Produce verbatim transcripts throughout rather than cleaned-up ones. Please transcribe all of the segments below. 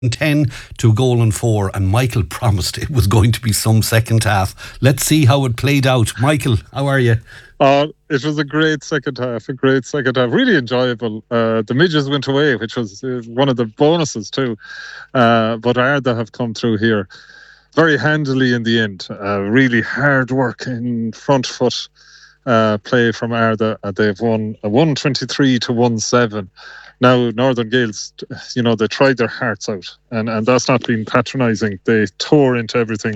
ten to goal and four, and Michael promised it was going to be some second half. Let's see how it played out. Michael, how are you? Uh, it was a great second half, a great second half, really enjoyable. Uh, the midges went away, which was uh, one of the bonuses too. Uh, but Arda have come through here very handily in the end. Uh, really hard work in front foot uh, play from Arda. Uh, they've won a one twenty-three to one seven. Now, Northern Gales, you know, they tried their hearts out, and, and that's not being patronising. They tore into everything.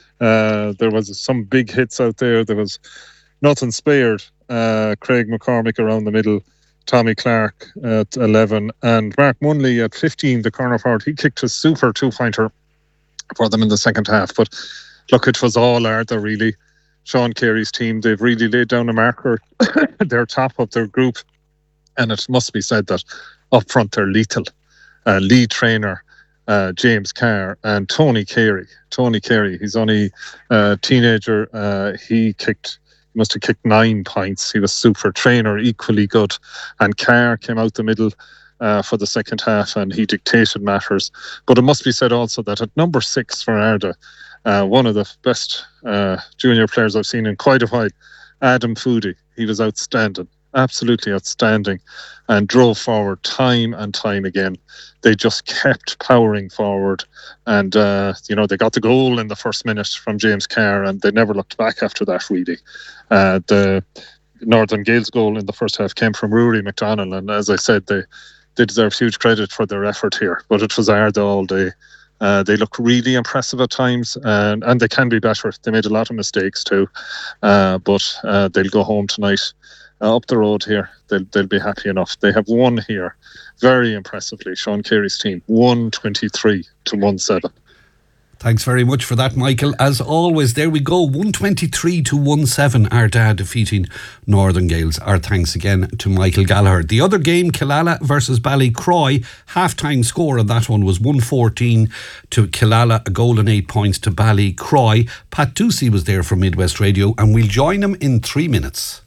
Uh, there was some big hits out there. There was nothing spared. Uh, Craig McCormick around the middle, Tommy Clark at eleven, and Mark Munley at fifteen, the corner forward. He kicked a super two-pointer for them in the second half. But look, it was all Arda, really. Sean Carey's team, they've really laid down a marker. They're top of their group. And it must be said that up front they're lethal. Uh, lead trainer uh, James Carr and Tony Carey. Tony Carey, he's only a teenager. Uh, he kicked, he must have kicked nine points. He was super. Trainer, equally good. And Carr came out the middle uh, for the second half, and he dictated matters. But it must be said also that at number six for Arda, uh, one of the best uh, junior players I've seen in quite a while, Adam Foodie. He was outstanding. Absolutely outstanding, and drove forward time and time again. They just kept powering forward, and uh, you know, they got the goal in the first minute from James Carr, and they never looked back after that, really. Uh, the Northern Gales goal in the first half came from Rory McDonnell, and as I said, they, they deserve huge credit for their effort here, but it was Arda all day. Uh, they look really impressive at times, and, and they can be better. They made a lot of mistakes too, uh, but uh, they'll go home tonight. Uh, up the road here, they'll, they'll be happy enough. They have won here very impressively, Sean Carey's team, one twenty-three to one seven. Thanks very much for that, Michael. As always, there we go, one twenty-three to one seven, Arda defeating Northern Gales. Our thanks again to Michael Gallagher. The other game, Killala versus Ballycroy, half-time score on that one was one fourteen to Killala, a goal and eight points to Ballycroy. Pat Ducey was there from Midwest Radio, and we'll join him in three minutes.